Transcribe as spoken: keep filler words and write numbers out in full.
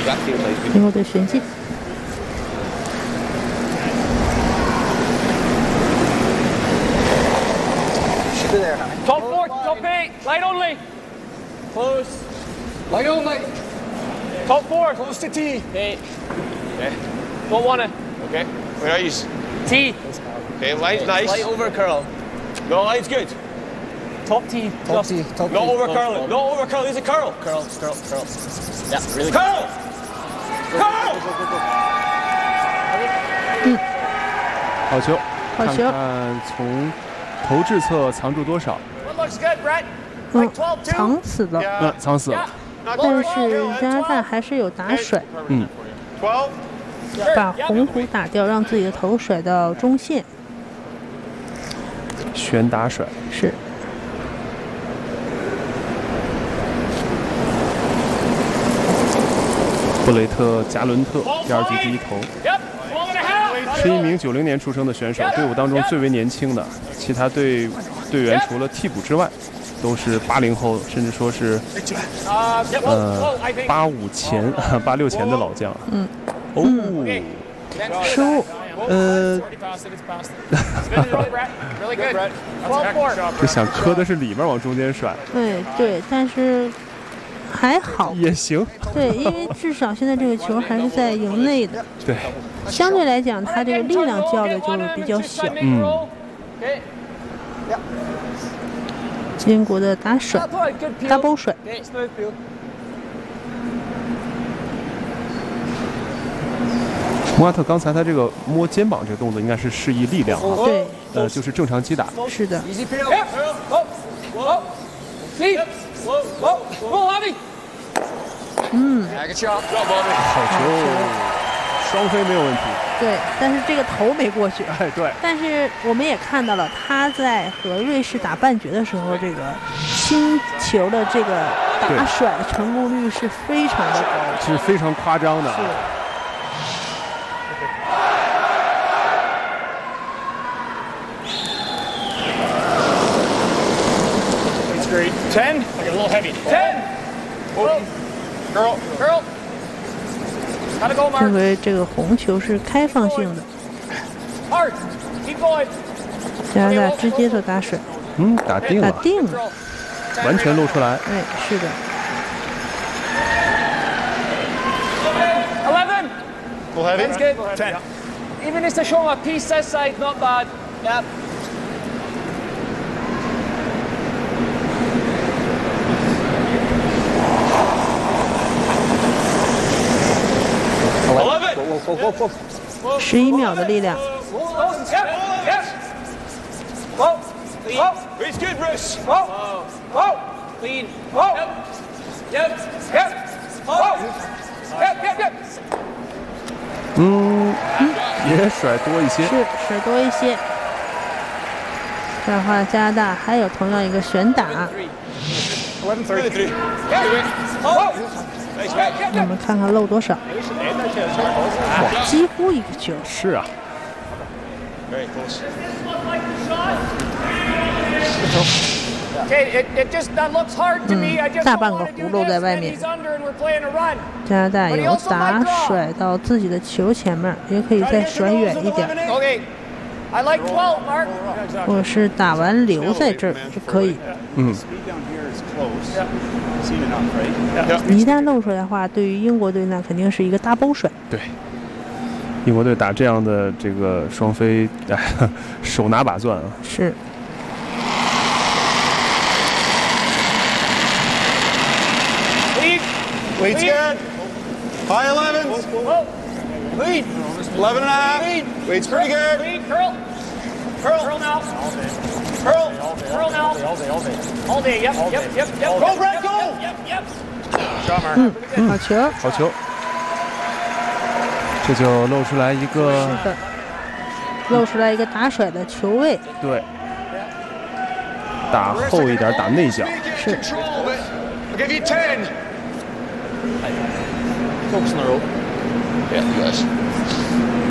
英国队旋进。 Top four, top eight, light only. Close. Light only. Top four. Close to T. Eight. Okay. Don't wanna. Okay. Where are you? T. Okay, line's nice. Light over curl. No, line's good. Top T. Top Just T. Top T. No over curl it. No over curl. There's a curl. curl, curl, curl. Yeah, really. Curl. Curl. 嗯， 好球， 好球看看从头掷侧藏住多少。 One looks good, Brett. 嗯 Like，twelve two. 藏死了， 嗯，藏死了。 但是加拿大还是有打甩， 嗯， Twelve. 把红虎打掉，让自己的头甩到中线。 旋打甩。 是。 布雷特·加伦特第二局第一投， Yep. Twelve and a half. 是一名九零年出生的选手，队伍当中最为年轻的，其他队队员除了替补之外，都是八零后，甚至说是 Uh, yep. 呃 Whoa, I think. 八五前、八六前的老将。 嗯， 哦， 失误。 呃， Already passed it. It's past it. Spin it over, Brett. Really good. Twelve four. 这想磕的是里面往中间甩， 对对，但是还好， 也行。 对，因为至少现在这个球还是在营内的， 对， 相对来讲，它这个力量较的就比较小。 嗯， Okay. 英国的打甩 Good point. Good peel. ，double 甩， Okay, smooth peel. 穆阿特刚才他这个摸肩膀这个动作应该是示意力量啊， 对， 呃，就是正常击打。 是的， Easy peel. Yep. Whoa. Whoa. Deep. Whoa. Whoa. Whoa, heavy. 嗯， Yeah, good shot. 好球，双飞没有问题。 对，但是这个头没过去。 哎，对， 但是我们也看到了，他在和瑞士打半决的时候，这个星球的这个打甩的成功率是非常的高， 是非常夸张的。 是。 Great. Ten. Like a little heavy. Ten. Girl. Girl. Girl. Gotta go, 这 Mark. 回这个红球是开放性的， Hard. Keep going. 加拿大直接做打甩， 嗯，打定打了， 定了， Throw. 完全露出来。 哎，是的， Eleven. Full heavy. Ten's good. Ten. Even just to show him a piece this side, not bad. Yep. Eleven. 十一秒的力量， Whoa. Yep. Yep. Whoa. Whoa. It's good, Bruce. Whoa. Whoa. Clean. Whoa. Yep. Yep. Whoa. Yep. Yep. Yep. 嗯，也甩多一些。 是甩多一些。这样的话，加拿大还有同样一个旋打， Eleven Thirty three. Whoa. 我们看看漏多少，哇，几乎一个球。 是啊， Very close. Okay, it, it just that looks hard to me. I just 大 don't 半个 want to 葫 do 芦 this. 在外 And 面 he's under and we're playing a run. 加拿大有打甩到自己的球前面，也可以再甩远一点， Okay, I like twelve, Mark. 或者是打完留在这儿就可以。 嗯， 一旦露出来的话，对于英国队那肯定是一个大包甩。 对，英国队打这样的这个双飞，哎，手拿把攥啊。 是。 Lead. Lead's good. High elevens. Whoa. Lead. Eleven and a half. Lead. Lead's pretty good. Lead. Curl. Curl. Curl now. Curl. Curl now. All day. All day. All day. Yep. Yep. Yep. Yep. Go, Brett, go. Yep. Yep. 嗯嗯，好球， 好球，这就露出来一个， 是的，露出来一个打甩的球位， 对，打后一点，打内角。 是。 Control of it. I'll give you ten. Focus on the rope. Yeah, you guys.